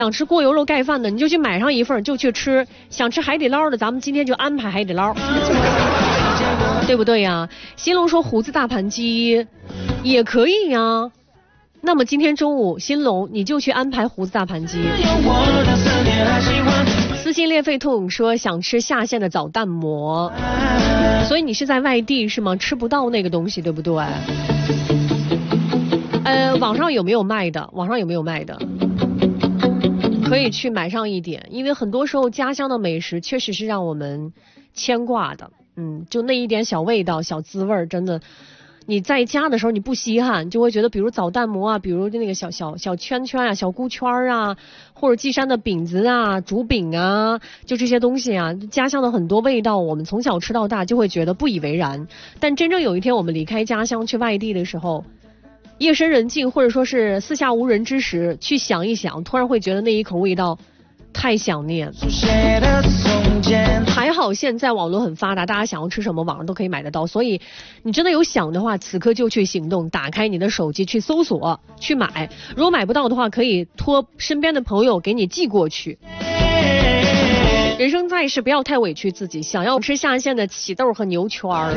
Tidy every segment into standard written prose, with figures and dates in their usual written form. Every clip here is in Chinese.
想吃过油肉盖饭的，你就去买上一份就去吃；想吃海底捞的，咱们今天就安排海底捞，对不对呀？新龙说胡子大盘鸡也可以呀。那么今天中午新龙你就去安排胡子大盘鸡。撕心裂肺痛说想吃下线的枣蛋馍，所以你是在外地是吗？吃不到那个东西对不对？网上有没有卖的？网上有没有卖的？可以去买上一点，因为很多时候家乡的美食确实是让我们牵挂的。就那一点小味道、小滋味，真的。你在家的时候你不稀罕，就会觉得比如枣蛋馍啊，比如那个小圈圈啊、小菇圈啊，或者稷山的饼子啊、竹饼啊，就这些东西啊，家乡的很多味道我们从小吃到大就会觉得不以为然。但真正有一天我们离开家乡去外地的时候，夜深人静或者说是四下无人之时去想一想，突然会觉得那一口味道太想念。还好现在网络很发达，大家想要吃什么网上都可以买得到，所以你真的有想的话此刻就去行动，打开你的手机去搜索去买，如果买不到的话可以托身边的朋友给你寄过去。人生在世不要太委屈自己，想要吃下线的起豆和牛圈儿，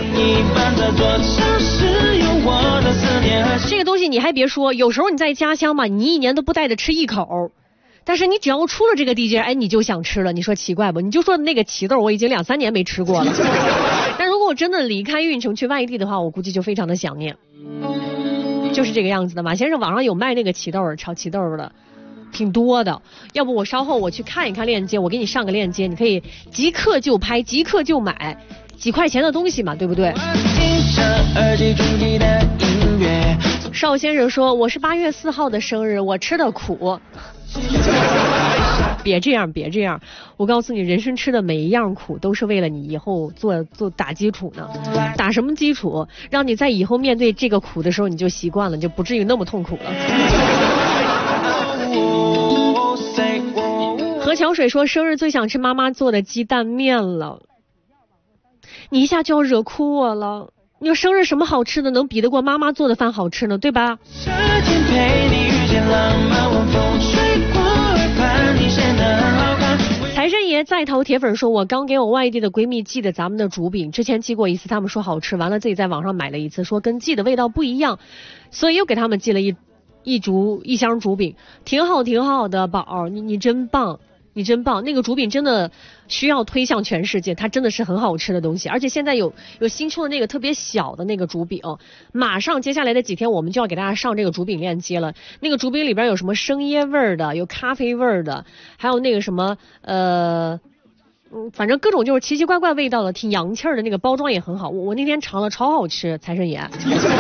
这个东西你还别说，有时候你在家乡嘛，你一年都不带着吃一口，但是你只要出了这个地界，你就想吃了。你说奇怪不？你就说那个起豆我已经2-3年没吃过了但如果我真的离开运城去外地的话，我估计就非常的想念。就是这个样子的。马先生网上有卖那个起豆炒起豆的挺多的，要不我稍后我去看一看链接，我给你上个链接，你可以即刻就拍即刻就买，几块钱的东西嘛，对不对？邵先生说我是8月4号的生日，我吃的苦别这样别这样，我告诉你，人生吃的每一样苦都是为了你以后做打基础呢。打什么基础？让你在以后面对这个苦的时候你就习惯了，你就不至于那么痛苦了。何桥水说生日最想吃妈妈做的鸡蛋面了，你一下就要惹哭我了。你说生日什么好吃的能比得过妈妈做的饭好吃呢，对吧？财神爷在逃铁粉说我刚给我外地的闺蜜寄的咱们的竹饼，之前寄过一次，他们说好吃，完了自己在网上买了一次，说跟寄的味道不一样，所以又给他们寄了一箱竹饼，挺好的宝，你真棒，你真棒，那个竹饼真的需要推向全世界，它真的是很好吃的东西，而且现在有新出的那个特别小的那个竹饼，马上接下来的几天我们就要给大家上这个竹饼链接了。那个竹饼里边有什么生椰味的，有咖啡味的，还有那个什么反正各种就是奇奇怪怪味道的，挺洋气的，那个包装也很好，我那天尝了超好吃，财神爷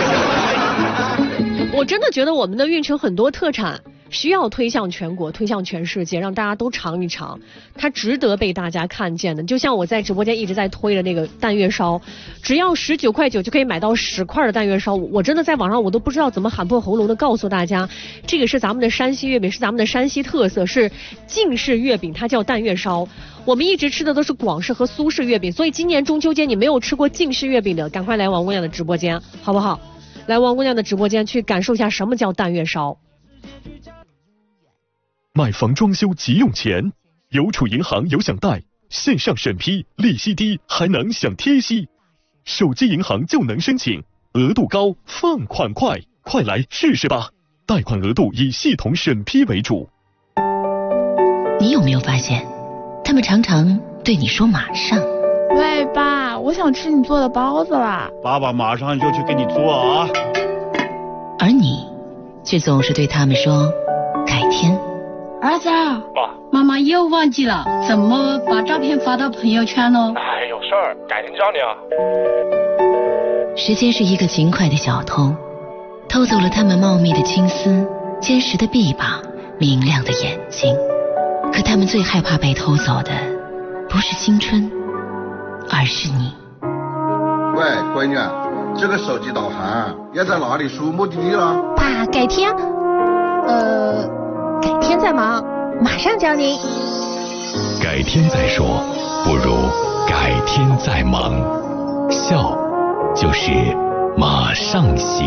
我真的觉得我们的运城很多特产需要推向全国，推向全世界，让大家都尝一尝，它值得被大家看见的。就像我在直播间一直在推的那个蛋月烧，只要19.9块就可以买到10块的蛋月烧，我真的在网上我都不知道怎么喊破喉咙的告诉大家，这个是咱们的山西月饼，是咱们的山西特色，是晋式月饼，它叫蛋月烧。我们一直吃的都是广式和苏式月饼，所以今年中秋节你没有吃过晋式月饼的，赶快来王姑娘的直播间好不好？来王姑娘的直播间去感受一下什么叫蛋月烧。 买房装修急用钱，邮储银行有享贷，线上审批，利息低，还能享贴息，手机银行就能申请，额度高，放款快，快来试试吧！贷款额度以系统审批为主。 你有没有发现，他们常常对你说马上。 喂爸，我想吃你做的包子啦！ 爸爸马上就去给你做啊！ 而你却总是对他们说改天。 儿子， 爸， 妈妈又忘记了怎么把照片发到朋友圈喽。 有事儿，改天教你啊。 时间是一个勤快的小偷，偷走了他们茂密的青丝、坚实的臂膀、明亮的眼睛。可他们最害怕被偷走的不是青春，而是你。 喂，闺女，这个手机导航要在哪里输目的地了？ 爸，改天再忙，马上教您。 改天再说，不如改天再忙。笑就是马上行。